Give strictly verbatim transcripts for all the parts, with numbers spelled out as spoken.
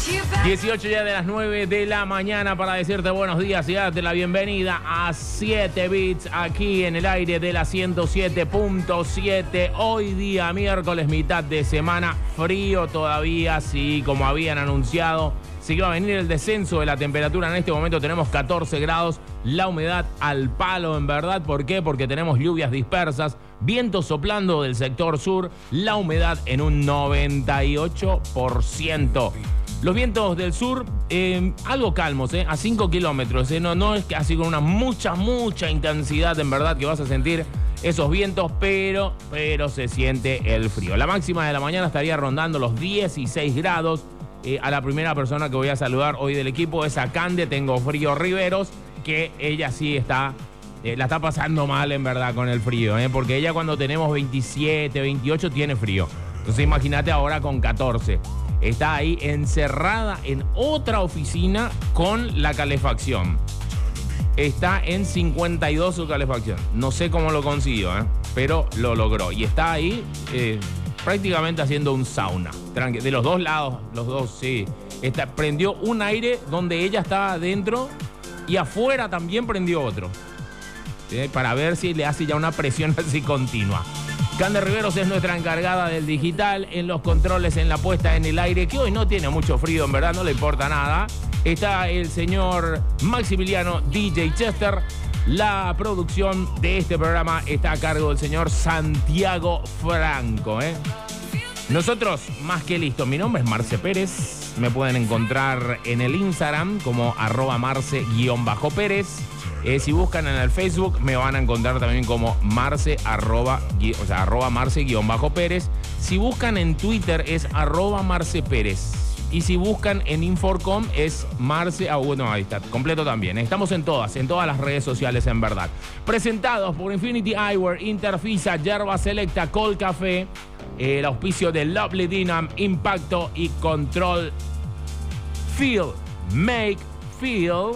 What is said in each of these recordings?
dieciocho ya de las nueve de la mañana para decirte buenos días y darte la bienvenida a siete Bits aquí en el aire de la ciento siete punto siete. Hoy día miércoles, mitad de semana, frío todavía, sí, como habían anunciado. Sí que va a venir el descenso de la temperatura. En este momento tenemos catorce grados, la humedad al palo, en verdad. ¿Por qué? Porque tenemos lluvias dispersas, viento soplando del sector sur, la humedad en un noventa y ocho por ciento. Los vientos del sur, eh, algo calmos, eh, a cinco kilómetros. Eh, no, no es que así con una mucha, mucha intensidad, en verdad, que vas a sentir esos vientos, pero, pero se siente el frío. La máxima de la mañana estaría rondando los dieciséis grados. Eh, a la primera persona que voy a saludar hoy del equipo es a Cande Tengo Frío Riveros, que ella sí está, eh, la está pasando mal, en verdad, con el frío, eh, porque ella cuando tenemos veintisiete, veintiocho tiene frío. Entonces imagínate ahora con catorce. Está ahí encerrada en otra oficina con la calefacción. Está en cincuenta y dos su calefacción. No sé cómo lo consiguió, ¿eh? Pero lo logró. Y está ahí eh, prácticamente haciendo un sauna. Tranqui- de los dos lados, los dos, sí. Está, prendió un aire donde ella estaba adentro y afuera también prendió otro. ¿Sí? Para ver si le hace ya una presión así continua. Cande Riveros es nuestra encargada del digital, en los controles, en la puesta en el aire, que hoy no tiene mucho frío, en verdad, no le importa nada. Está el señor Maximiliano D J Chester. La producción de este programa está a cargo del señor Santiago Franco, ¿eh? Nosotros, más que listos. Mi nombre es Marce Pérez. Me pueden encontrar en el Instagram como arroba marce-pérez. Eh, si buscan en el Facebook, me van a encontrar también como Marce, arroba, o sea, arroba Marce-Pérez. Si buscan en Twitter es arroba Marce Pérez. Y si buscan en Inforcom es Marce, ah, bueno, ahí está, completo también. Estamos en todas, en todas las redes sociales, en verdad. Presentados por Infinity Eyewear, Interfisa, Yerba Selecta, Cold Café, el auspicio de Lovely Dynam, Impacto y Control. Feel, make, feel.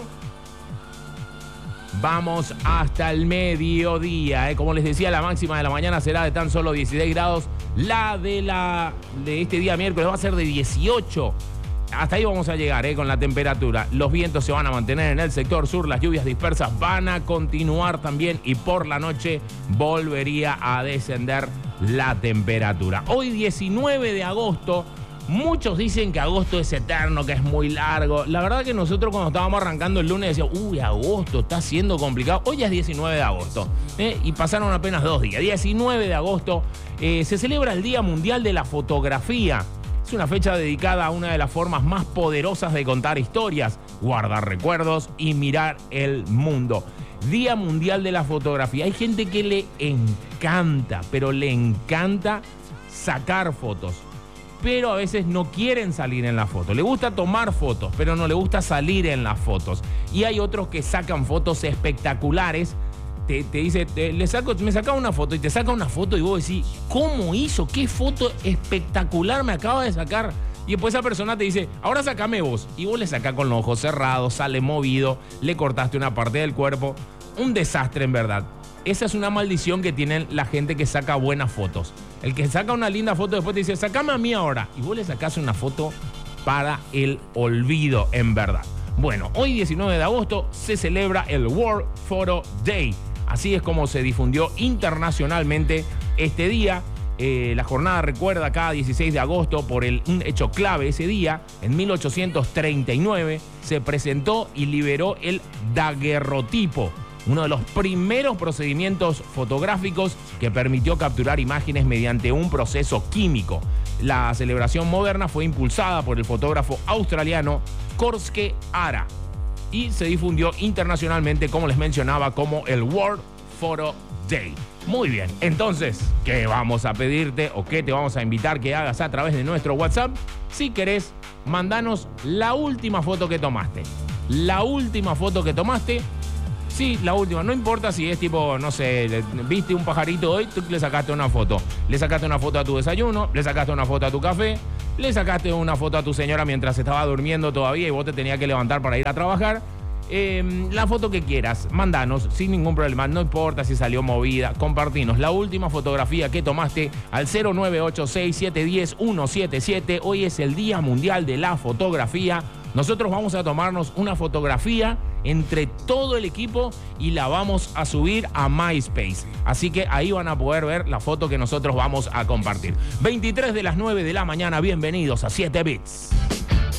Vamos hasta el mediodía, ¿eh? Como les decía, la máxima de la mañana será de tan solo dieciséis grados. La de, la, de este día miércoles va a ser de dieciocho. Hasta ahí vamos a llegar, ¿eh? Con la temperatura. Los vientos se van a mantener en el sector sur. Las lluvias dispersas van a continuar también. Y por la noche volvería a descender la temperatura. Hoy diecinueve de agosto. Muchos dicen que agosto es eterno, que es muy largo. La verdad que nosotros cuando estábamos arrancando el lunes decíamos, uy, agosto está siendo complicado. Hoy es diecinueve de agosto, ¿eh? Y pasaron apenas dos días. diecinueve de agosto eh, se celebra el Día Mundial de la Fotografía. Es una fecha dedicada a una de las formas más poderosas de contar historias, guardar recuerdos y mirar el mundo. Día Mundial de la Fotografía. Hay gente que le encanta, pero le encanta sacar fotos. Pero a veces no quieren salir en la foto. Le gusta tomar fotos, pero no le gusta salir en las fotos. Y hay otros que sacan fotos espectaculares. Te, te dice, te, le saco, me saca una foto y te saca una foto y vos decís, ¿cómo hizo? ¿Qué foto espectacular me acaba de sacar? Y después esa persona te dice, ahora sacame vos. Y vos le sacás con los ojos cerrados, sale movido, le cortaste una parte del cuerpo. Un desastre, en verdad. Esa es una maldición que tienen la gente que saca buenas fotos. El que saca una linda foto después te dice, sacame a mí ahora. Y vos le sacás una foto para el olvido, en verdad. Bueno, hoy diecinueve de agosto se celebra el World Photo Day. Así es como se difundió internacionalmente este día. Eh, la jornada recuerda cada dieciséis de agosto por el, un hecho clave ese día. En mil ochocientos treinta y nueve se presentó y liberó el daguerrotipo, uno de los primeros procedimientos fotográficos que permitió capturar imágenes mediante un proceso químico. La celebración moderna fue impulsada por el fotógrafo australiano Korske Ara y se difundió internacionalmente, como les mencionaba, como el World Photo Day. Muy bien, entonces, ¿qué vamos a pedirte o qué te vamos a invitar que hagas a través de nuestro WhatsApp? Si querés, mandanos la última foto que tomaste. La última foto que tomaste. Sí, la última. No importa si es tipo, no sé, viste un pajarito hoy, tú le sacaste una foto. Le sacaste una foto a tu desayuno, le sacaste una foto a tu café, le sacaste una foto a tu señora mientras estaba durmiendo todavía y vos te tenías que levantar para ir a trabajar. Eh, la foto que quieras, mandanos sin ningún problema. No importa si salió movida, compartinos la última fotografía que tomaste al cero nueve ocho seis siete uno cero uno siete siete. Hoy es el Día Mundial de la Fotografía. Nosotros vamos a tomarnos una fotografía entre todo el equipo y la vamos a subir a MySpace. Así que ahí van a poder ver la foto que nosotros vamos a compartir. veintitrés de las nueve de la mañana, bienvenidos a siete bits.